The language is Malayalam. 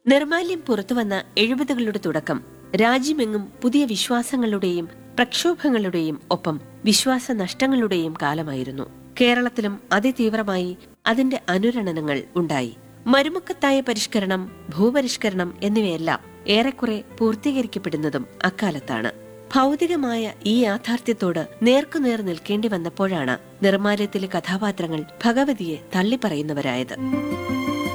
നിർമാല്യം പുറത്തുവന്ന 70കളുടെ തുടക്കം രാജ്യമെങ്ങും പുതിയ വിശ്വാസങ്ങളുടെയും പ്രക്ഷോഭങ്ങളുടെയും ഒപ്പം വിശ്വാസ നഷ്ടങ്ങളുടെയും കാലമായിരുന്നു. കേരളത്തിലും അതിതീവ്രമായി അതിന്റെ അനുരണനങ്ങൾ ഉണ്ടായി. മരുമക്കത്തായ പരിഷ്കരണം, ഭൂപരിഷ്കരണം എന്നിവയെല്ലാം ഏറെക്കുറെ പൂർത്തീകരിക്കപ്പെടുന്നതും അക്കാലത്താണ്. ഭൗതികമായ ഈ യാഥാർത്ഥ്യത്തോട് നേർക്കുനേർ നിൽക്കേണ്ടി വന്നപ്പോഴാണ് നിർമാല്യത്തിലെ കഥാപാത്രങ്ങൾ ഭഗവതിയെ തള്ളിപ്പറയുന്നവരായത്.